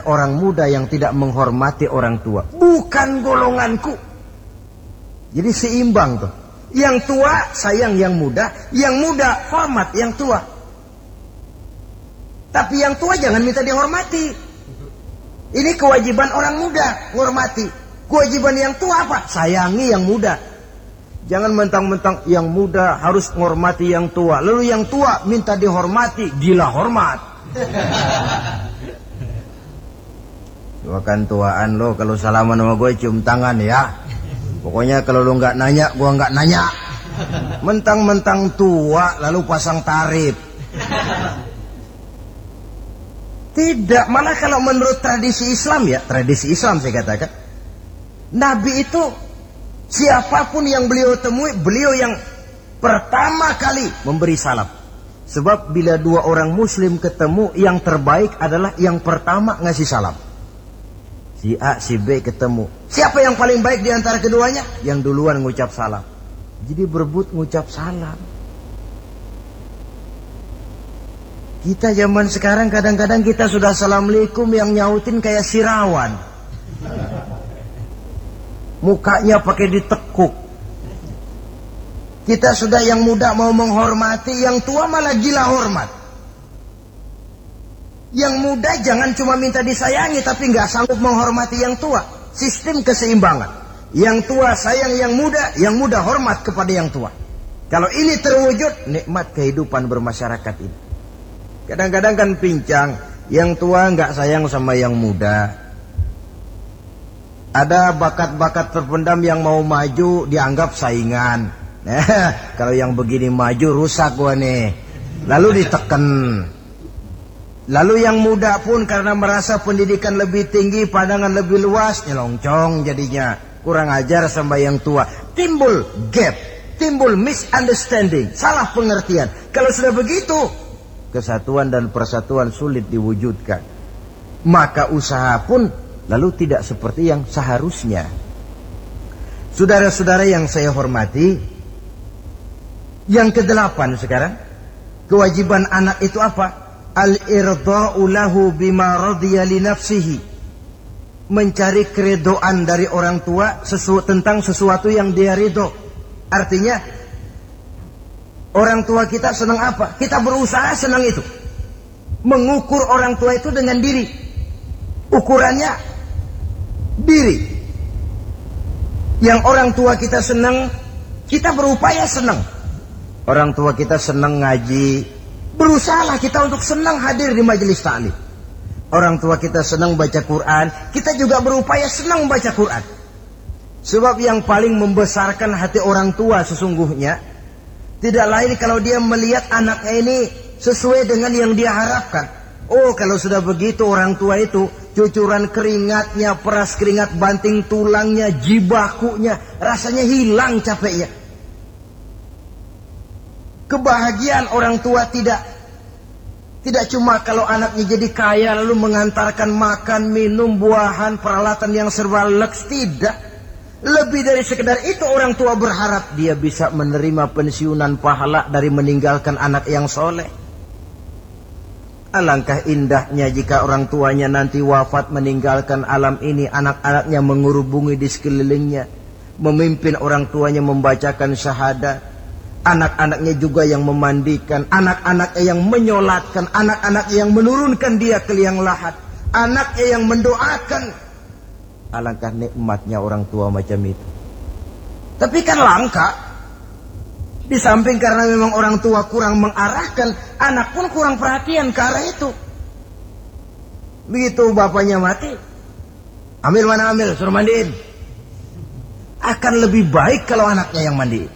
orang muda yang tidak menghormati orang tua. Bukan golonganku. Jadi seimbang tuh. Yang tua sayang yang muda hormat yang tua. Tapi yang tua jangan minta dihormati. Ini kewajiban orang muda, menghormati. Kewajiban yang tua apa? Sayangi yang muda. Jangan mentang-mentang yang muda harus menghormati yang tua. Lalu yang tua minta dihormati, gila hormat. Kan tuaan lo, kalau salaman sama gue cium tangan ya. Pokoknya kalau lo nggak nanya, gue nggak nanya. Mentang-mentang tua lalu pasang tarif. Tidak, malah kalau menurut tradisi Islam ya, tradisi Islam saya katakan, Nabi itu siapapun yang beliau temui, beliau yang pertama kali memberi salam. Sebab bila dua orang muslim ketemu, yang terbaik adalah yang pertama ngasih salam. Si A, si B ketemu. Siapa yang paling baik di antara keduanya? Yang duluan ngucap salam. Jadi berebut ngucap salam. Kita zaman sekarang kadang-kadang kita sudah assalamualaikum, yang nyautin kayak sirawan. Mukanya pakai ditekuk. Kita sudah yang muda mau menghormati, yang tua malah gila hormat. Yang muda jangan cuma minta disayangi tapi nggak sanggup menghormati yang tua. Sistem keseimbangan. Yang tua sayang yang muda hormat kepada yang tua. Kalau ini terwujud, nikmat kehidupan bermasyarakat ini. Kadang-kadang kan pincang, yang tua nggak sayang sama yang muda. Ada bakat-bakat terpendam yang mau maju dianggap saingan. Kalau yang begini maju rusak gua nih. Lalu diteken. Lalu yang muda pun karena merasa pendidikan lebih tinggi, pandangan lebih luas, nyelongcong jadinya. Kurang ajar sama yang tua. Timbul gap, timbul misunderstanding, salah pengertian. Kalau sudah begitu, kesatuan dan persatuan sulit diwujudkan. Maka usaha pun lalu tidak seperti yang seharusnya. Saudara-saudara yang saya hormati, yang ke-8 sekarang, kewajiban anak itu apa? Al-irda'u lahu bima radiya li nafsihi. Mencari keredoan dari orang tua tentang sesuatu yang dia ridho. Artinya orang tua kita senang apa? Kita berusaha senang itu. Mengukur orang tua itu dengan diri. Ukurannya diri. Yang orang tua kita senang, kita berupaya senang. Orang tua kita senang ngaji, berusahalah kita untuk senang hadir di majelis ta'lim. Orang tua kita senang baca Quran, kita juga berupaya senang baca Quran. Sebab yang paling membesarkan hati orang tua sesungguhnya tidak lain kalau dia melihat anaknya ini sesuai dengan yang dia harapkan. Oh, kalau sudah begitu orang tua itu cucuran keringatnya, peras keringat, banting tulangnya, jibakunya, rasanya hilang capeknya. Kebahagiaan orang tua tidak cuma kalau anaknya jadi kaya lalu mengantarkan makan, minum, buahan, peralatan yang serba leks, tidak. Lebih dari sekedar itu orang tua berharap dia bisa menerima pensiunan pahala dari meninggalkan anak yang soleh. Alangkah indahnya jika orang tuanya nanti wafat meninggalkan alam ini, anak-anaknya mengurubungi di sekelilingnya, memimpin orang tuanya membacakan syahadat. Anak-anaknya juga yang memandikan, anak-anaknya yang menyolatkan, anak-anaknya yang menurunkan dia ke liang lahat, anaknya yang mendoakan. Alangkah nikmatnya orang tua macam itu. Tapi kan langka. Di samping karena memang orang tua kurang mengarahkan, anak pun kurang perhatian ke arah itu. Begitu bapaknya mati, ambil mana ambil, suruh mandiin. Akan lebih baik kalau anaknya yang mandiin.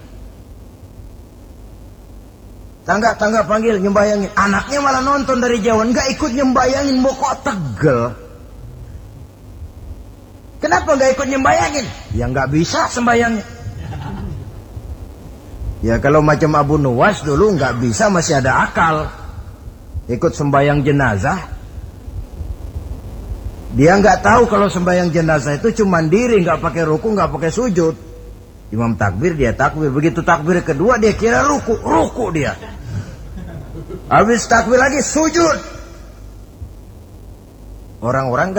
Tangga panggil, nyembayangin. Anaknya malah nonton dari jauh, nggak ikut nyembayangin, mau kok tegel. Kenapa nggak ikut nyembayangin? Ya nggak bisa sembayangnya. Ya kalau macam Abu Nuwas dulu nggak bisa, masih ada akal. Ikut sembayang jenazah. Dia nggak tahu kalau sembayang jenazah itu cuma diri, nggak pakai ruku, nggak pakai sujud. Imam takbir, dia takbir. Begitu takbir kedua dia kira ruku dia. Habis takbir lagi sujud. Orang-orang